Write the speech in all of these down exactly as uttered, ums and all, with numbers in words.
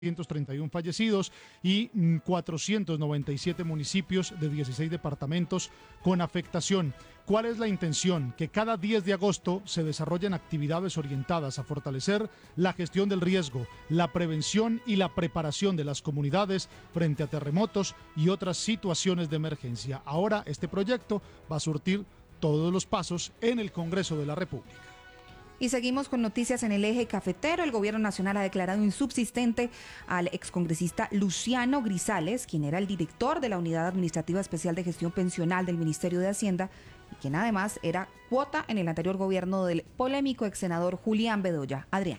trescientos treinta y uno fallecidos y cuatrocientos noventa y siete municipios de dieciséis departamentos con afectación. ¿Cuál es la intención? Que cada diez de agosto se desarrollen actividades orientadas a fortalecer la gestión del riesgo, la prevención y la preparación de las comunidades frente a terremotos y otras situaciones de emergencia. Ahora este proyecto va a surtir todos los pasos en el Congreso de la República. Y seguimos con noticias en el eje cafetero. El gobierno nacional ha declarado insubsistente al excongresista Luciano Grisales, quien era el director de la Unidad Administrativa Especial de Gestión Pensional del Ministerio de Hacienda y quien además era cuota en el anterior gobierno del polémico exsenador Julián Bedoya. Adrián.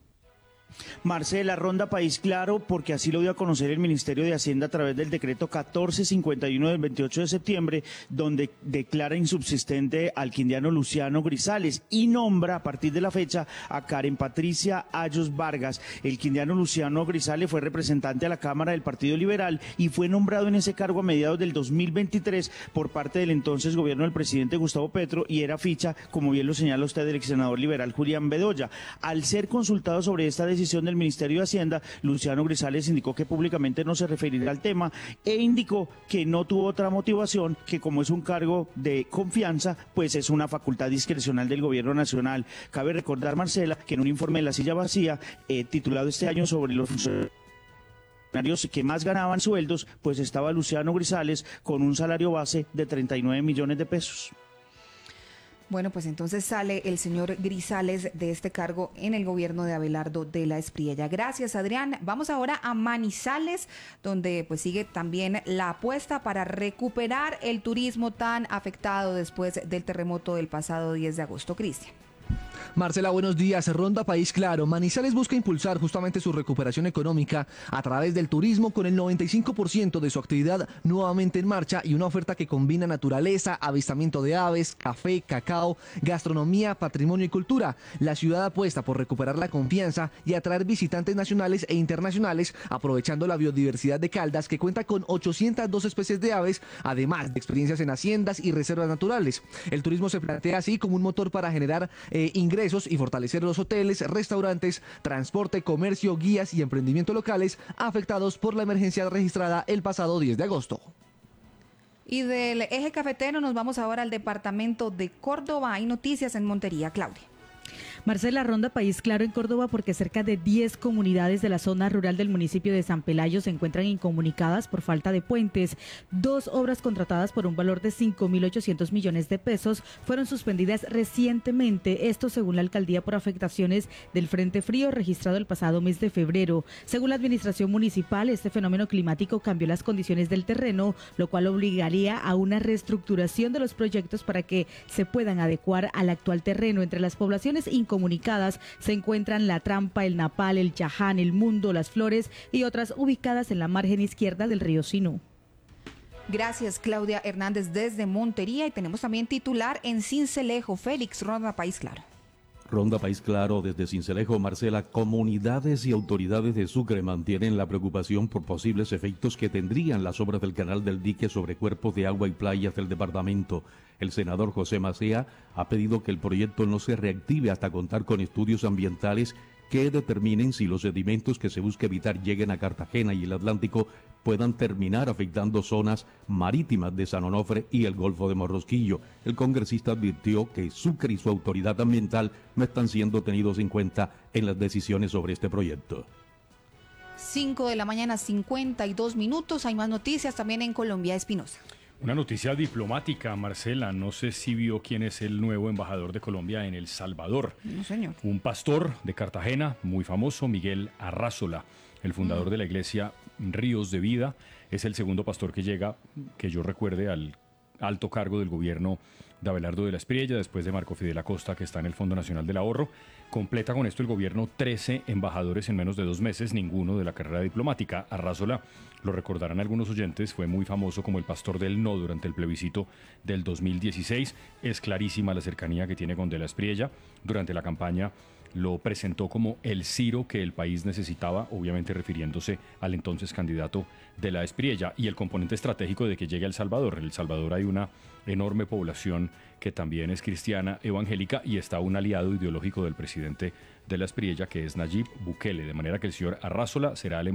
Marcela, ronda país claro, porque así lo dio a conocer el Ministerio de Hacienda a través del decreto catorce cincuenta y uno del veintiocho de septiembre, donde declara insubsistente al quindiano Luciano Grisales y nombra a partir de la fecha a Karen Patricia Ayos Vargas. El quindiano Luciano Grisales fue representante a la Cámara del Partido Liberal y fue nombrado en ese cargo a mediados del dos mil veintitrés por parte del entonces gobierno del presidente Gustavo Petro y era ficha, como bien lo señala usted, del ex senador liberal Julián Bedoya. Al ser consultado sobre esta decisión del Ministerio de Hacienda, Luciano Grisales indicó que públicamente no se referirá al tema e indicó que no tuvo otra motivación, que como es un cargo de confianza, pues es una facultad discrecional del gobierno nacional. Cabe recordar, Marcela, que en un informe de La Silla Vacía, eh, titulado este año sobre los funcionarios que más ganaban sueldos, pues estaba Luciano Grisales con un salario base de treinta y nueve millones de pesos. Bueno, pues entonces sale el señor Grisales de este cargo en el gobierno de Abelardo de la Espriella. Gracias, Adrián. Vamos ahora a Manizales, donde pues sigue también la apuesta para recuperar el turismo tan afectado después del terremoto del pasado diez de agosto. Cristian. Marcela, buenos días. Ronda País Claro. Manizales busca impulsar justamente su recuperación económica a través del turismo, con el noventa y cinco por ciento de su actividad nuevamente en marcha y una oferta que combina naturaleza, avistamiento de aves, café, cacao, gastronomía, patrimonio y cultura. La ciudad apuesta por recuperar la confianza y atraer visitantes nacionales e internacionales, aprovechando la biodiversidad de Caldas, que cuenta con ochocientas dos especies de aves, además de experiencias en haciendas y reservas naturales. El turismo se plantea así como un motor para generar eh, ingresos y fortalecer los hoteles, restaurantes, transporte, comercio, guías y emprendimiento locales afectados por la emergencia registrada el pasado diez de agosto. Y del eje cafetero nos vamos ahora al departamento de Córdoba. Hay noticias en Montería, Claudia. Marcela, ronda País Claro en Córdoba, porque cerca de diez comunidades de la zona rural del municipio de San Pelayo se encuentran incomunicadas por falta de puentes. Dos obras contratadas por un valor de cinco mil ochocientos millones de pesos fueron suspendidas recientemente, esto según la alcaldía por afectaciones del frente frío registrado el pasado mes de febrero. Según la administración municipal, este fenómeno climático cambió las condiciones del terreno, lo cual obligaría a una reestructuración de los proyectos para que se puedan adecuar al actual terreno. Entre las poblaciones incomunicadas se encuentran La Trampa, El Napal, El Chaján, El Mundo, Las Flores y otras ubicadas en la margen izquierda del río Sinú. Gracias, Claudia Hernández desde Montería. Y tenemos también titular en Sincelejo. Félix, ronda País Claro. Ronda País Claro desde Sincelejo. Marcela, comunidades y autoridades de Sucre mantienen la preocupación por posibles efectos que tendrían las obras del canal del dique sobre cuerpos de agua y playas del departamento. El senador José Macea ha pedido que el proyecto no se reactive hasta contar con estudios ambientales que determinen si los sedimentos que se busca evitar lleguen a Cartagena y el Atlántico puedan terminar afectando zonas marítimas de San Onofre y el Golfo de Morrosquillo. El congresista advirtió que Sucre y su autoridad ambiental no están siendo tenidos en cuenta en las decisiones sobre este proyecto. cinco de la mañana, cincuenta y dos minutos. Hay más noticias también en Colombia. Espinosa. Una noticia diplomática, Marcela. No sé si vio quién es el nuevo embajador de Colombia en El Salvador. No, señor. Un pastor de Cartagena, muy famoso, Miguel Arrázola, el fundador mm. de la iglesia Ríos de Vida. Es el segundo pastor que llega, que yo recuerde, al alto cargo del gobierno de Abelardo de la Espriella, después de Marco Fidel Acosta, que está en el Fondo Nacional del Ahorro. Completa con esto el gobierno trece embajadores en menos de dos meses, ninguno de la carrera diplomática. Arrázola, lo recordarán algunos oyentes, fue muy famoso como el pastor del no durante el plebiscito del dos mil dieciséis. Es clarísima la cercanía que tiene con de la Espriella. Durante la campaña lo presentó como el Ciro que el país necesitaba, obviamente refiriéndose al entonces candidato de la Espriella, y el componente estratégico de que llegue a El Salvador. En El Salvador hay una enorme población que también es cristiana evangélica y está un aliado ideológico del presidente de la Espriella, que es Nayib Bukele, de manera que el señor Arrázola será el